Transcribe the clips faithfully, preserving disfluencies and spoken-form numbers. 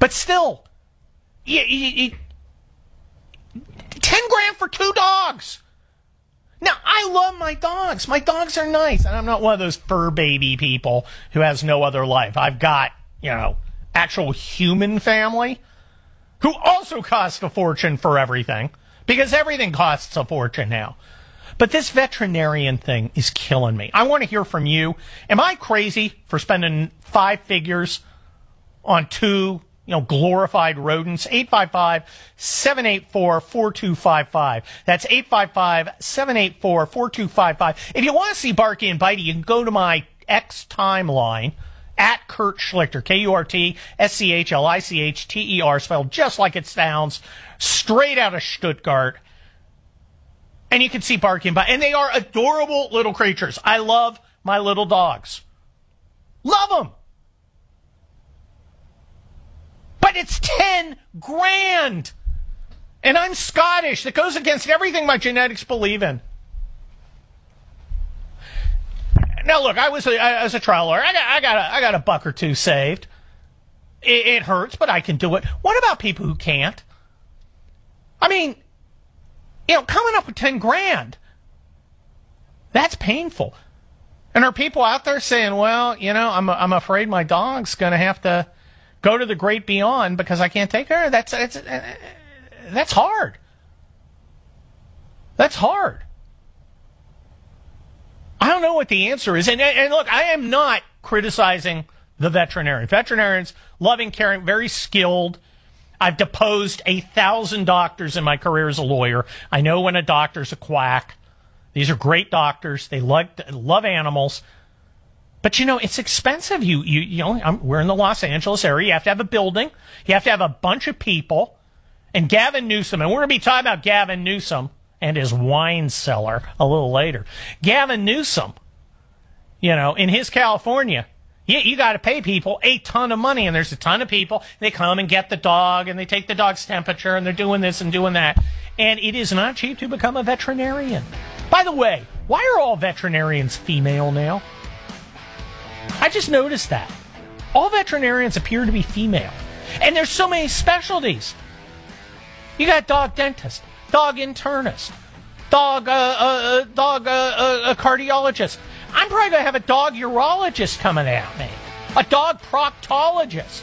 But still, you, you, you, ten grand for two dogs. Now, I love my dogs. My dogs are nice. And I'm not one of those fur baby people who has no other life. I've got, you know, actual human family who also cost a fortune for everything, because everything costs a fortune now. But this veterinarian thing is killing me. I want to hear from you. Am I crazy for spending five figures on two, you know, glorified rodents? eight five five, seven eight four, four two five five. That's eight five five, seven eight four, four two five five. If you want to see Barky and Bitey, you can go to my X timeline at Kurt Schlichter, K U R T S C H L I C H T E R, spelled just like it sounds, straight out of Stuttgart. And you can see Barky and Bitey. And they are adorable little creatures. I love my little dogs. Love them. But it's ten grand. And I'm Scottish. That goes against everything my genetics believe in. Now, look, I was a, I was a trial lawyer. I got, I got, a, I got a buck or two saved. It, it hurts, but I can do it. What about people who can't? I mean, you know, coming up with ten grand, that's painful. And are people out there saying, well, you know, I'm I'm afraid my dog's going to have to go to the great beyond because I can't take her? That's that's that's hard. That's hard. I don't know what the answer is. And, and look, I am not criticizing the veterinarian. Veterinarians, loving, caring, very skilled. I've deposed a thousand doctors in my career as a lawyer. I know when a doctor's a quack. These are great doctors. They love, love animals. But, you know, it's expensive. You, you, you know, I'm, we're in the Los Angeles area. You have to have a building. You have to have a bunch of people. And Gavin Newsom, and we're going to be talking about Gavin Newsom and his wine cellar a little later. Gavin Newsom, you know, in his California, you, you got to pay people a ton of money, and there's a ton of people. They come and get the dog, and they take the dog's temperature, and they're doing this and doing that. And it is not cheap to become a veterinarian. By the way, why are all veterinarians female now? I just noticed that. All veterinarians appear to be female. And there's so many specialties. You got dog dentist, dog internist, dog, uh, uh, dog, uh, uh, cardiologist. I'm probably going to have a dog urologist coming at me. A dog proctologist.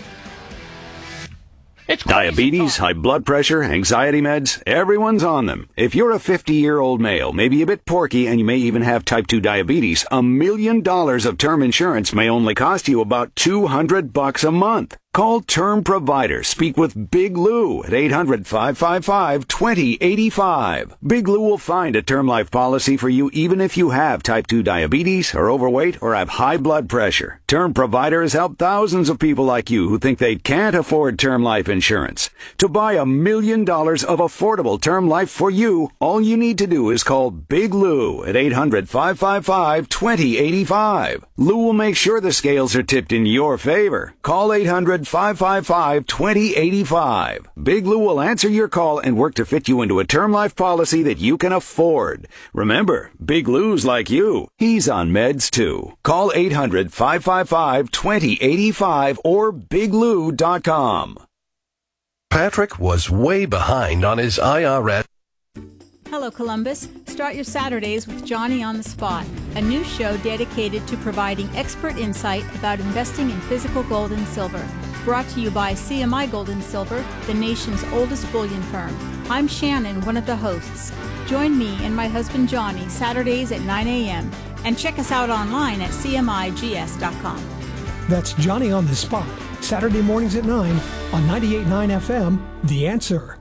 It's diabetes, high blood pressure, anxiety meds, everyone's on them. If you're a fifty-year-old male, maybe a bit porky, and you may even have type two diabetes, a million dollars of term insurance may only cost you about two hundred bucks a month. Call Term Provider. Speak with Big Lou at eight hundred, five five five, two zero eight five. Big Lou will find a term life policy for you even if you have type two diabetes, are overweight, or have high blood pressure. Term Provider has helped thousands of people like you who think they can't afford term life insurance. To buy a million dollars of affordable term life for you, all you need to do is call Big Lou at eight hundred, five five five, two zero eight five. Lou will make sure the scales are tipped in your favor. Call eight hundred, five five five, two zero eight five. Big Lou will answer your call and work to fit you into a term life policy that you can afford. Remember, Big Lou's like you. He's on meds too. Call eight hundred, five five five, two zero eight five or big lou dot com. Patrick was way behind on his I R S. Hello, Columbus. Start your Saturdays with Johnny on the Spot, a new show dedicated to providing expert insight about investing in physical gold and silver. Brought to you by C M I Gold and Silver, the nation's oldest bullion firm. I'm Shannon, one of the hosts. Join me and my husband Johnny Saturdays at nine a.m. and check us out online at c m i g s dot com. That's Johnny on the Spot, Saturday mornings at nine on ninety-eight point nine F M, The Answer.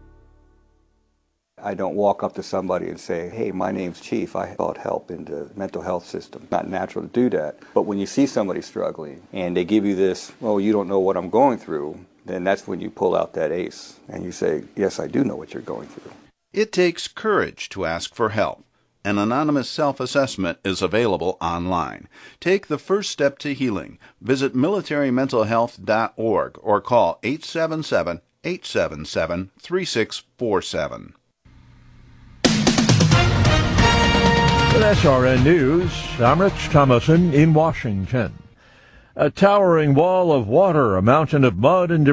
I don't walk up to somebody and say, hey, my name's Chief, I sought help in the mental health system. Not natural to do that. But when you see somebody struggling and they give you this, well, you don't know what I'm going through, then that's when you pull out that ace and you say, yes, I do know what you're going through. It takes courage to ask for help. An anonymous self-assessment is available online. Take the first step to healing. Visit military mental health dot org or call eight seven seven, eight seven seven, three six four seven. With S R N News, I'm Rich Thomason in Washington. A towering wall of water, a mountain of mud and debris